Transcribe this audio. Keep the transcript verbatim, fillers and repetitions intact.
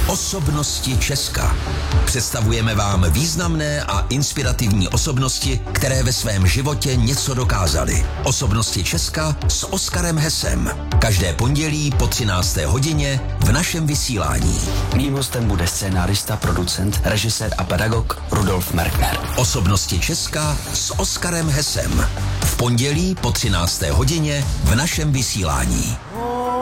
Osobnosti Česka. Představujeme vám významné a inspirativní osobnosti, které ve svém životě něco dokázaly. Osobnosti Česka s Oskarem Hesem. Každé pondělí po třinácté hodině v našem vysílání. Mým hostem bude scénárista, producent, režisér a pedagog Rudolf Merkner. Osobnosti Česka s Oskarem Hesem. V pondělí po třinácté hodině v našem vysílání.